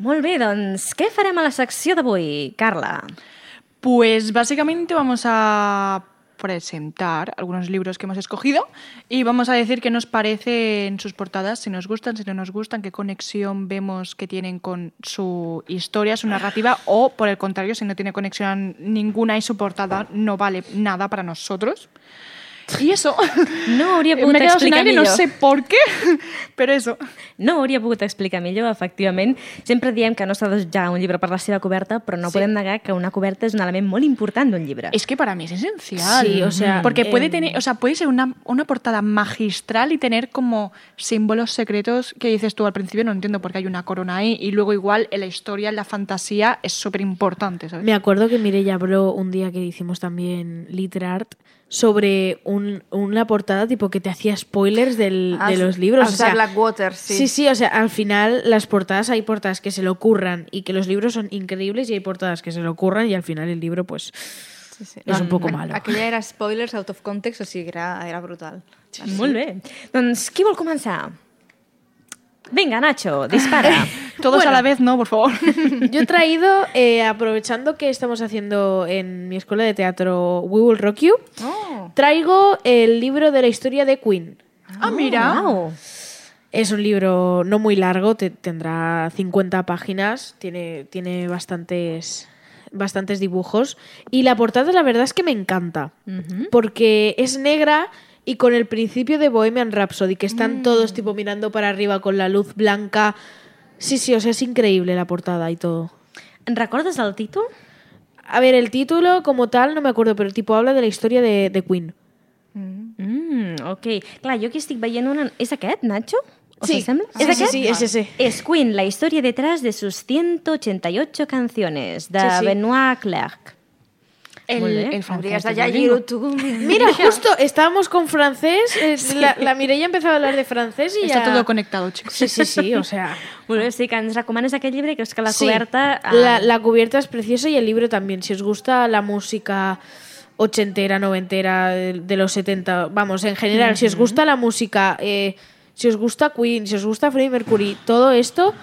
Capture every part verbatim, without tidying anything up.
Molt bé, doncs què farem a la secció d'avui, Carla? Pues básicamente vamos a presentar algunos libros que hemos escogido y vamos a decir qué nos parecen sus portadas, si nos gustan, si no nos gustan, qué conexión vemos que tienen con su historia, su narrativa, o por el contrario, si no tiene conexión ninguna y su portada no vale nada para nosotros. I eso. No hauria pogut M'he quedat sin explicar aire, millor. no sé por qué, però eso. No ho hauria pogut explicar millor, efectivament. Sempre diem que no s'ha de jutjar un llibre per la seva coberta, però no Sí. podem negar que una coberta és un element molt important d'un llibre. Es que para mí es esencial. Sí, o sea, porque puede eh, tener, o sea, puede ser una, una portada magistral y tener como símbolos secretos que dices tú al principio no entiendo por qué hay una corona ahí y luego igual en la historia, en la fantasía es súper importante, ¿sabes? Me acuerdo que Mireia habló un día que hicimos también Literart sobre un, una portada tipo que te hacía spoilers del, Ah, de sí. los libros. O sea, Blackwater, sí. Sí, sí, o sea, al final las portadas hay portadas que se le ocurran y que los libros son increíbles y hay portadas que se le ocurran y al final el libro pues Sí, sí. és un poco a- malo. Aquella era spoilers out of context, o sigui, era, era brutal. Molt bé. Doncs qui vol començar? Vinga, Nacho, dispara. Todos Bueno. a la vez, no, por favor. Yo he traído, eh, aprovechando que estamos haciendo en mi escuela de teatro We Will Rock You, Oh. traigo el libro de la historia de Queen. Ah, mira. Wow. Es un libro no muy largo, te- tendrá cincuenta páginas, tiene, tiene bastantes, bastantes dibujos. Y la portada, la verdad es que me encanta, porque es negra y con el principio de Bohemian Rhapsody, que están todos tipo mirando para arriba con la luz blanca. Sí, sí, o sea, es increíble la portada y todo. En recordes el títol? A ver, el título como tal no me acuerdo, pero tipo habla de la historia de, de Queen. Mm, ok. Clar, jo aquí estic veient una... És aquest, Nacho? ¿O Sí. s'assembla? Sí, ¿És sí, aquest? sí, es ese. Es Queen, la historia detrás de sus ciento ochenta y ocho canciones, de Sí, sí. Benoit Clerc. El, Molt bé. el francés. Hauries de desde llegir-ho luego. tu. Mira, justo estábamos con francés, eh, la, la Mireia empezaba a hablar de francés y Está ya... todo conectado, chicos. Sí, sí, sí, o sea... Molt bé, sí, que ens recomanes aquest llibre, que és que la sí, coberta... ah, la, la cubierta es preciosa y el libro también. Si os gusta la música ochentera, noventera, de, de los setenta, vamos, en general, si os gusta la música, eh, si os gusta Queen, si os gusta Freddie Mercury, todo esto,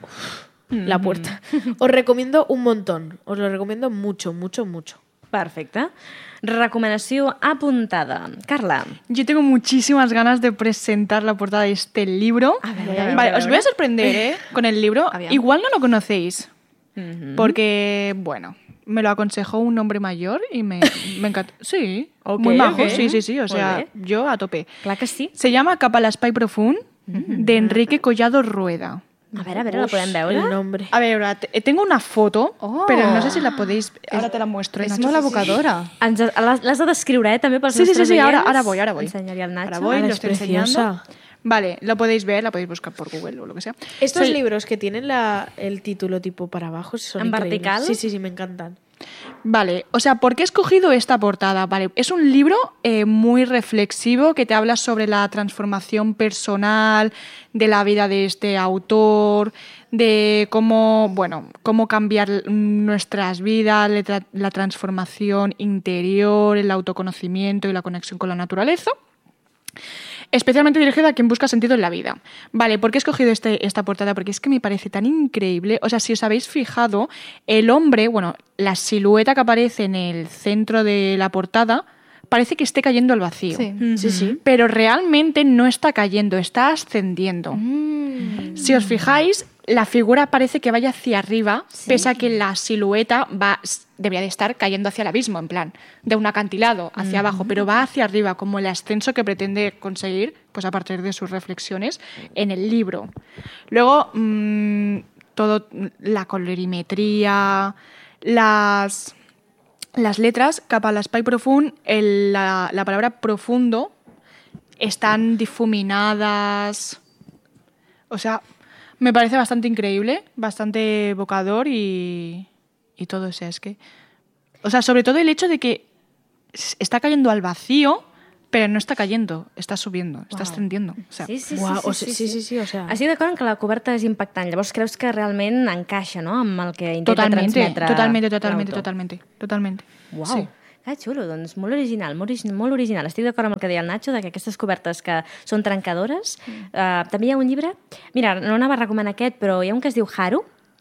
la puerta. Os recomiendo un montón, os lo recomiendo mucho, mucho, mucho. Perfecte. Recomanació apuntada. Carla. Yo tengo muchísimas ganas de presentar la portada de este libro. A ver, a ver, Vale, a ver, os a voy a ver. sorprender, ¿eh? Con el libro. Aviam. Igual no lo conocéis, Mhm. porque, bueno, me lo aconsejó un hombre mayor y me, me encantó. Sí, Ok, muy majo, ok. sí, sí, sí, o Molt sea, bé. yo a tope. Clar que sí. Se llama Cap a l'Espai Profund, de Enrique Collado Rueda. A veure, a veure, la Ush, podem veure? el nombre. A ver, ahora, te- tengo una foto, Oh. pero no sé si la podéis... Ahora te la muestro. És Nacho. molt evocadora. Ens, l'has l'has de descriure, eh, també pels Sí, sí, sí, nostres sí, ahora, oients. ahora voy, ahora voy. Ensenyaré al Nacho. Ahora voy, Ahora lo es estoy preciosa. enseñando. Vale, lo podéis ver, la podéis buscar por Google o lo que sea. Estos Soy- libros que tienen la, el título tipo para abajo son ¿En increíbles. vertical? Sí, sí, sí, me encantan. Vale, o sea, ¿por qué he escogido esta portada? Vale, es un libro eh, muy reflexivo que te habla sobre la transformación personal de la vida de este autor, de cómo, bueno, cómo cambiar nuestras vidas, la tra- la transformación interior, el autoconocimiento y la conexión con la naturaleza. Especialmente dirigida a quien busca sentido en la vida. Vale, ¿por qué he escogido este, esta portada? Porque es que me parece tan increíble. O sea, si os habéis fijado, el hombre, bueno, la silueta que aparece en el centro de la portada, parece que esté cayendo al vacío. Sí. Sí, sí. Pero realmente no está cayendo, está ascendiendo. Si os fijáis, la figura parece que vaya hacia arriba, pese a que la silueta va, debería de estar cayendo hacia el abismo, en plan, de un acantilado hacia abajo, pero va hacia arriba, como el ascenso que pretende conseguir, pues a partir de sus reflexiones en el libro. Luego, mmm, todo, la colorimetría, las... Las letras, cap a l'espai profund, el, la, la palabra profundo, están difuminadas. O sea, me parece bastante increíble, bastante evocador y, y todo. O sea, es que... O sea, sobre todo el hecho de que está cayendo al vacío, pero no está cayendo, está subiendo, está ascendiendo. O sea, Sí, sí, Uau, sí, o sí, sigui, sí, sí, sí, o sea... Estic d'acord en que la coberta és impactant. Llavors creus que realment encaixa, no?, amb el que intenta totalmente, transmetre totalmente, totalmente, l'autor. totalmente, totalmente. Uau, Sí. que xulo, doncs molt original, molt, origi- molt original. Estic d'acord amb el que deia el Nacho, de que aquestes cobertes que són trencadores. Mm. Uh, també hi ha un llibre, mira, no anava a recomanar aquest, però hi ha un que es diu Haru,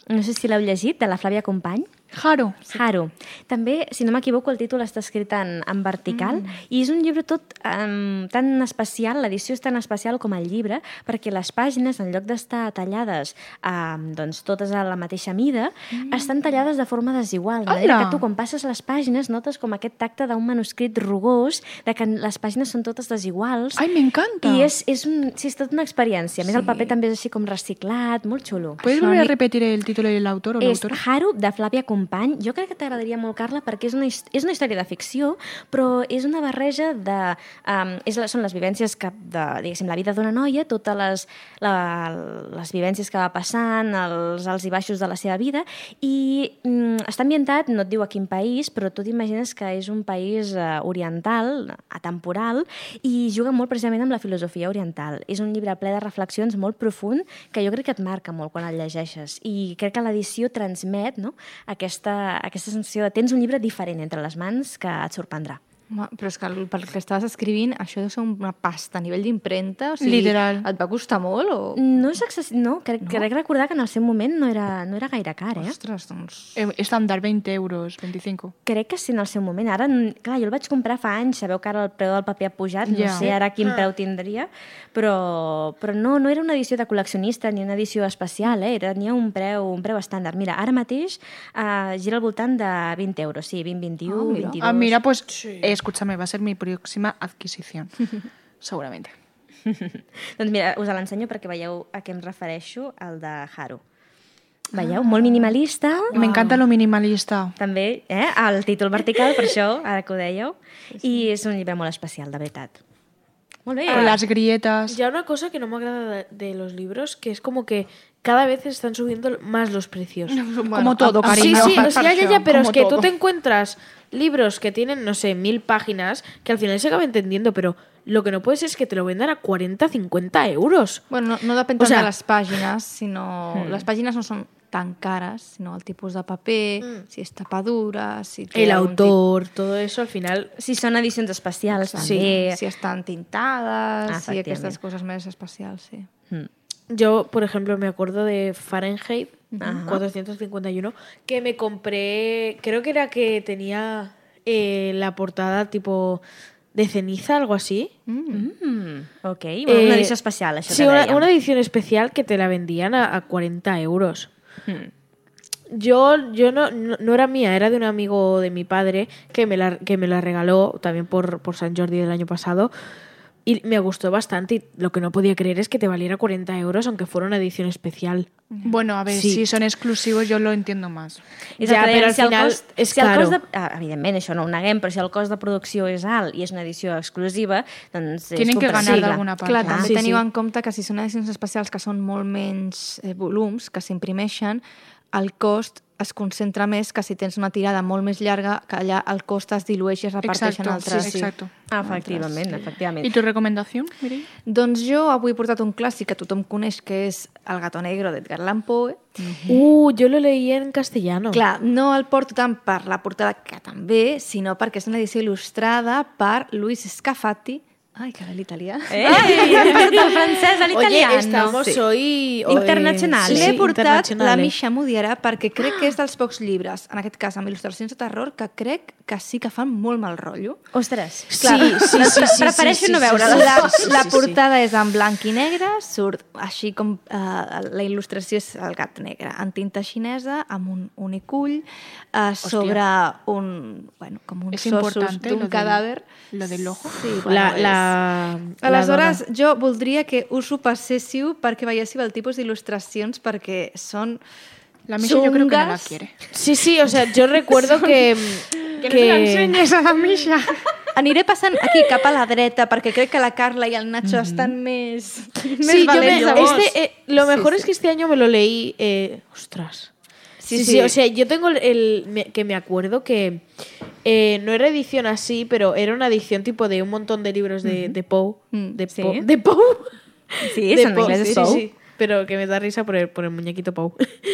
no sé si l'heu llegit, de la Flàvia Company. Jaro. Haru. També, si no m'equivoco, el títol està escrit en, en vertical mm. i és un llibre tot um, tan especial, l'edició és tan especial com el llibre, perquè les pàgines, en lloc d'estar tallades um, doncs, totes a la mateixa mida, mm. estan tallades de forma desigual. De manera que tu, quan passes les pàgines, notes com aquest tacte d'un manuscrit rugós, de que les pàgines són totes desiguals. Ai, m'encanta! I és, és, un, sí, és tota una experiència. A més, sí. El paper també és així com reciclat, molt xulo. ¿Puedes volver a repetir el título del autor o és l'autora? Haru, de Flàvia Company. Jo crec que t'agradaria molt, Carla, perquè és una, és una història de ficció, però és una barreja de... Um, és, són les vivències que, de, diguéssim, la vida d'una noia, totes les, la, les vivències que va passant, els alts i baixos de la seva vida, i um, està ambientat, no et diu a quin país, però tu t'imagines que és un país uh, oriental, atemporal, i juga molt precisament amb la filosofia oriental. És un llibre ple de reflexions molt profund, que jo crec que et marca molt quan el llegeixes, i crec que l'edició transmet, no?, aquest Aquesta, aquesta sensació de tens un llibre diferent entre les mans que et sorprendrà. Home, però és que pel que estaves escrivint, això deu ser una pasta a nivell d'impremta. O sigui, literal. Et va costar molt? O... No és excessiu, no, crec, no? crec recordar que en el seu moment no era, no era gaire car, eh? Ostres, doncs... Eh, Estàndard, veinte euros, veinticinco. Crec que sí, en el seu moment. Ara, clar, jo el vaig comprar fa anys, sabeu que ara el preu del paper ha pujat, no Ja. sé ara quin preu tindria, però, però no, no era una edició de col·leccionista ni una edició especial, eh? Tenia un preu, un preu estàndard. Mira, ara mateix eh, gira al voltant de vint euros, sí, vint, vint-i-u, Ah, mira. vint-i-dos... Ah, mira, pues, sí. eh, escúchame, va a ser mi próxima adquisición. Seguramente. Doncs mira, us l'ensenyo perquè veieu a què em refereixo, el de Haru. Veieu? Molt minimalista. Me encanta lo minimalista. També, eh? El títol vertical, per això, ara que ho dèieu. I és un llibre molt especial, de veritat. Molt bé. Con las grietas. Ya una cosa que no me agrada de, de los libros, que es como que cada vez están subiendo más los precios. Como todo, cariño. Sí, sí, o sea, ya, ya, pero Como es que todo. tú te encuentras libros que tienen, no sé, mil páginas, que al final se acaba entendiendo, pero lo que no puedes es que te lo vendan a cuarenta, cincuenta euros. Bueno, no, no depèn O tant sea- de les pàgines, sinó... Mm. Les pàgines no són tan cares, sinó el tipus de paper, Mm. si és tapadura, si té El algun autor, todo eso al final... Si són edicions especials, tipus- també. si estan tintades, si Efectivament. aquestes coses més especials, sí. Mm. Yo, por ejemplo, me acuerdo de Fahrenheit Ajá. cuatrocientos cincuenta y uno, que me compré, creo que era que tenía eh, la portada tipo de ceniza, algo así. Mm, ok, Eh, una edició especial, això Sí, que una, dèiem. una edición especial que te la vendían a, a cuarenta euros. Mm. Yo, yo no, no, no era mía, era de un amigo de mi padre que me la, que me la regaló también por, por San Jordi del año pasado. Y me gustó bastante. Y lo que no podía creer es que te valiera cuarenta euros, aunque fuera una edición especial. Bueno, a ver, Sí. si son exclusivos yo lo entiendo más. És Ja, el que però dèiem, al si el final cost, és si el caro. cost de, ah, evidentment, això no ho neguem, però si el cost de producció és alt i és una edició exclusiva, doncs és Tienen que ganar comprensible. d'alguna part. Clar, Ah, també sí, teniu sí. en compte que si són edicions especials que són molt menys eh, volums, que s'imprimeixen, el cost es concentra més que si tens una tirada molt més llarga, que allà el cost es dilueix i es reparteix en Exacto, altres. sí, exacto. Ah, efectivament, efectivament. ¿Y tu recomendación, Mireia? Doncs jo avui he portat un clàssic que tothom coneix, que és El gato negro d'Edgar Allan Poe. Uh, yo lo leí en castellano. Clar, no el porto tant per la portada, que també, sinó perquè és una edició il·lustrada per Luis Scafati. Ai, que bé l'italià. Eh? Hem passat del francès a l'italià. Oye, estamos Sí. hoy... hoy- Internacionales. Sí, L'he sí, portat internacionales. la Misha Mudiara perquè crec que és dels pocs llibres, en aquest cas amb il·lustracions de terror, que crec que sí que fan molt mal rotllo. Ostres. Sí, sí, sí, sí, Prefereixo sí, no sí, veure-la. sí, La, sí, sí, la sí, portada és en blanc i negre, surt així com eh, la il·lustració és el gat negre, en tinta xinesa, amb un únic ull, eh, sobre un, bueno, com uns Es ossos importante lo d'un del- cadàver. lo del ojo. Sí, La, bueno, és- la, la Aleshores, dona. jo voldria que us ho passéssiu perquè veiéssiu el tipus d'il·lustracions perquè són La Misha yo creo que no la chungas. quiere. Sí, sí, o sea, yo recuerdo que... que a la Misha. Aniré passant aquí cap a la dreta perquè crec que la Carla i el Nacho estan més, més Sí, yo me, valents de vos. este, eh, lo Sí, mejor sí. es que este año me lo leí... Eh, ostras. Sí sí, sí. o sea, yo tengo el, el- me- que me acuerdo que eh, no era edición así, pero era una edición tipo de un montón de libros de, de Poe. Mm, De sí. Poe. De Poe. Sí, De en Poe, inglés es sí, Poe. sí, pero que me da risa por el, por el muñequito Poe.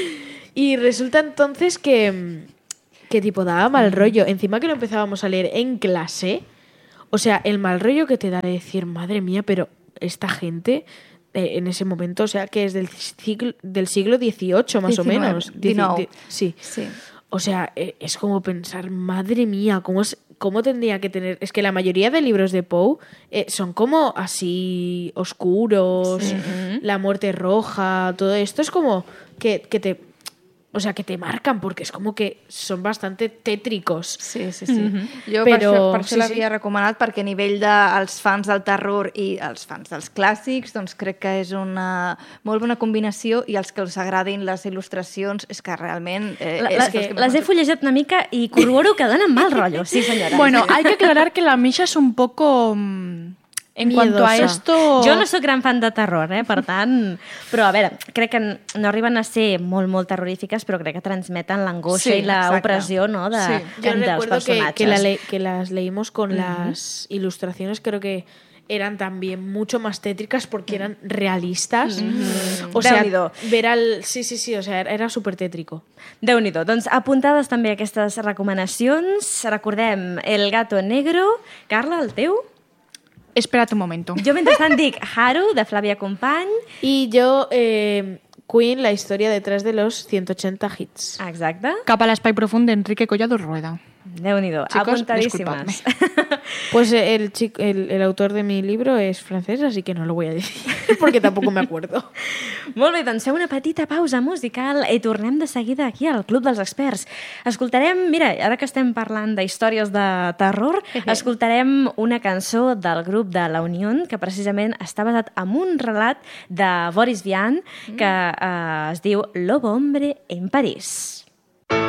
Y resulta entonces que, que tipo daba mal rollo. Encima que lo empezábamos a leer en clase, o sea, el mal rollo que te da de decir, madre mía, pero esta gente eh, en ese momento, o sea, que es del siglo, del siglo dieciocho más diecinueve, o menos. diecinueve. Sí. Sí. O sea, eh, es como pensar, madre mía, ¿cómo, es, cómo tendría que tener...? Es que la mayoría de libros de Poe eh, son como así oscuros, Sí. la muerte roja, todo esto es como que, que te... O sea, que te marcan, porque és com que són bastante tètricos. Sí, sí, sí. Mm-hmm. Jo Però, per això, per això sí, l'havia sí. recomanat, perquè a nivell dels fans del terror i els fans dels clàssics, doncs crec que és una molt bona combinació, i els que els agradin les il·lustracions és que realment... Eh, La, és la, que les he fullejat una mica i corroboro que donen mal rotllo, sí senyora. Bueno, hay que aclarar que la Misha es un poco... mm, En cuanto a Miedosa. esto... Jo no sóc gran fan de terror, eh? Per tant... Però, a veure, crec que no arriben a ser molt, molt terrorífiques, però crec que transmeten l'angoixa Sí, i la exacte. opressió, no?, de, Sí. Yo dels recuerdo que, personatges. que, la le- que las leímos con las ilustraciones, creo que eran también mucho más tétricas porque eran realistas. O sea, Déu-n'hi-do. ver al... Sí, sí, sí, o sea, era, era súper tétrico. Déu-n'hi-do. Doncs apuntades també aquestes recomanacions. Recordem El gato negro. Carla, el teu? Espérate un momento. Jo, mentrestant, dic Haru, de Flavia Company. Y yo, eh, Queen, la historia detrás de los ciento ochenta hits. Exacte. Cap a l'espai profund d'Enrique Collado Rueda. Déu-n'hi-do. Chicos, Apuntadíssimes. Pues eh, el, chico, el, el autor de mi libro es francés, así que no lo voy a decir, porque tampoco me acuerdo. Molt bé, doncs fem una petita pausa musical i tornem de seguida aquí al Club dels Experts. Escoltarem, mira, ara que estem parlant d'històries de terror, escoltarem una cançó del grup de La Unión, que precisament està basat en un relat de Boris Vian, que eh, es diu Lobo Hombre en París.